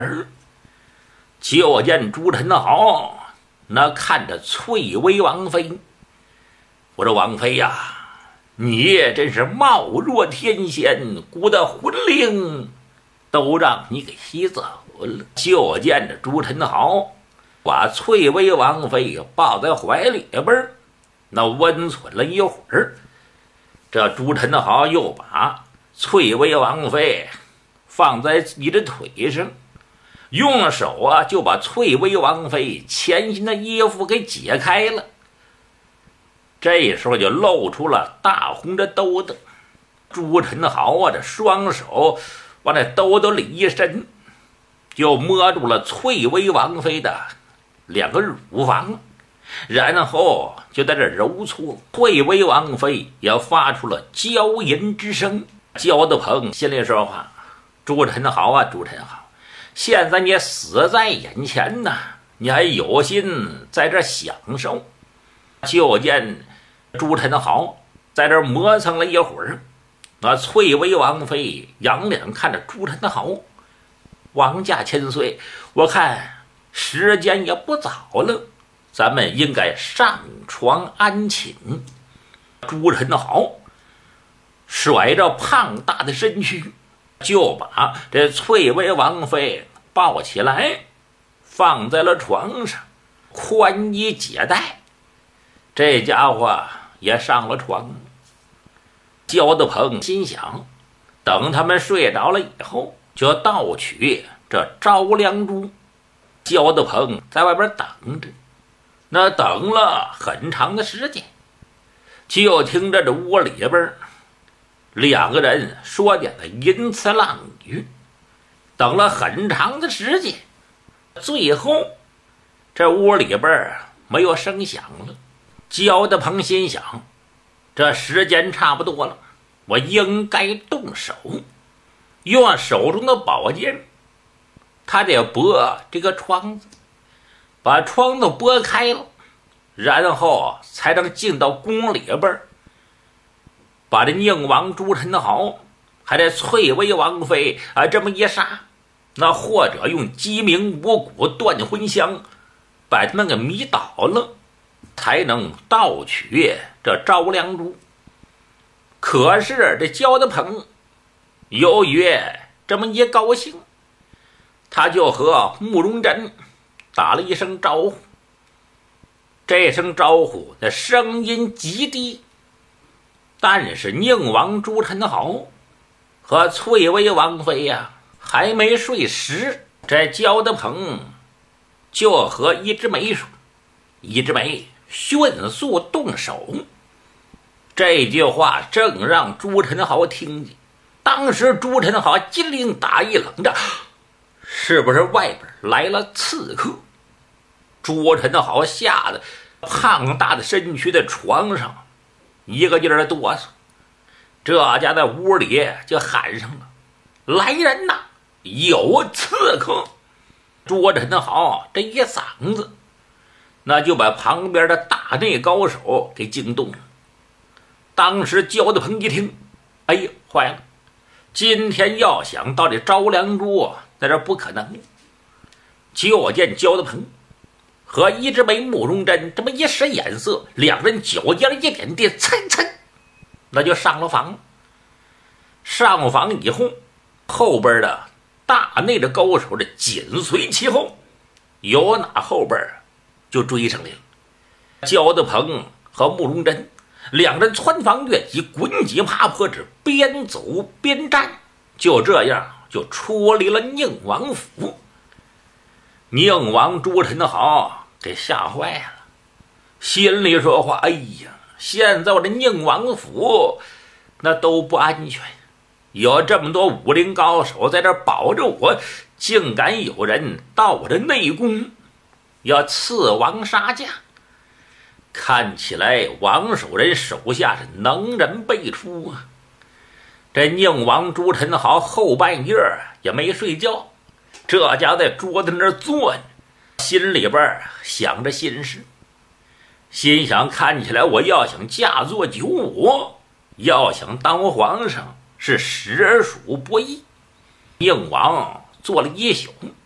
就见朱宸濠那看着翠微王妃，我说王妃呀，你真是貌若天仙，孤的魂灵都让你给吸走了。就见着朱宸濠把翠微王妃抱在怀里边，那温存了一会儿，这朱宸濠又把翠微王妃放在自己的腿上，用手就把翠微王妃前身的衣服给解开了。这时候就露出了大红的兜兜。朱宸濠这双手往那兜兜里一伸，就摸住了翠微王妃的两个乳房，然后就在这揉搓。翠微王妃也发出了娇吟之声。焦德鹏心里说话：朱宸濠朱宸濠，现在你死在眼前呐，你还有心在这享受？就见朱宸濠在这磨蹭了一会儿，那翠微王妃仰脸看着朱宸濠：王家千岁，我看时间也不早了，咱们应该上床安寝。朱宸濠甩着胖大的身躯，就把这翠微王妃抱起来，放在了床上，宽衣解带，这家伙也上了床。焦德鹏心想，等他们睡着了以后，就盗取这招梁珠。焦德鹏在外边等着，那等了很长的时间，就听着这屋里边两个人说点的淫词浪语，等了很长的时间，最后这屋里边没有声响了。焦德鹏心想，这时间差不多了，我应该动手。用手中的宝剑，他得拨这个窗子，把窗子拨开了，然后才能进到宫里边，把这宁王朱宸濠还得翠微王妃这么一杀，那或者用鸡鸣五谷断魂香把他们给迷倒了，才能盗取这招梁珠。可是这焦德鹏由于这么一高兴，他就和慕容珍打了一声招呼。这声招呼的声音极低，但是宁王朱宸濠和翠微王妃还没睡实，这焦德鹏就和一枝梅说：一枝梅，迅速动手。这句话正让朱宸濠听见，当时朱宸濠金灵打一冷着，是不是外边来了刺客？朱宸濠吓得胖大的身躯在床上一个劲儿的哆嗦，这家在屋里就喊上了：来人呐，有刺客！朱宸濠这一嗓子，那就把旁边的大内高手给惊动了。当时焦德鹏一听，哎呀，坏了，今天要想到这招梁珠在这不可能。就见焦德鹏和一枝梅慕容珍这么一使眼色，两人脚尖一点地，蹭蹭那就上了房。上房以后，后边的大内的高手的紧随其后，有哪后边就追上来了。焦德鹏和慕容珍两人穿房越脊，滚几爬坡之，边走边战，就这样就出离了宁王府。宁王朱宸濠给吓坏了，心里说话：哎呀，现在我这宁王府那都不安全，有这么多武林高手在这保着我，竟敢有人到我的内宫要刺王杀驾。看起来王守仁手下是能人辈出啊！这宁王朱宸濠后半夜也没睡觉，这家在桌子那儿坐呢，心里边想着心事，心想看起来我要想嫁作九五，要想当皇上是实属不易。宁王坐了一宿，